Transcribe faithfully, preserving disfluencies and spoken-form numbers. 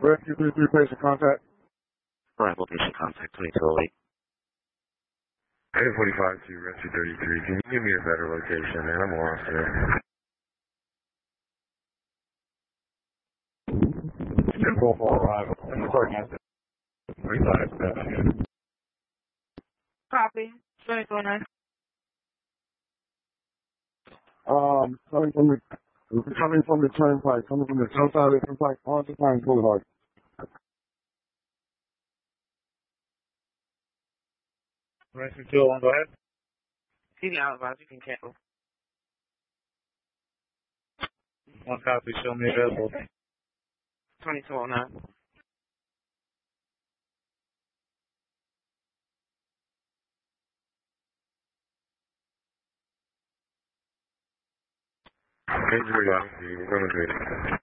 Rescue three three patient contact. Arrival patient contact twenty-two oh eight. eight forty-five to Rescue thirty-three. Can you give me a better location, man? I'm lost here. Control for arrival. Sorry, guys. thirty-five. Copy. twenty-two oh nine. Um, coming from the coming from the turnpike, coming from the south side of the turnpike onto Pines Boulevard. Rescue two oh one, go ahead. T V out about you can cancel. One copy, show me available. twenty-two oh nine. Thank you for your honesty. We're going to do it.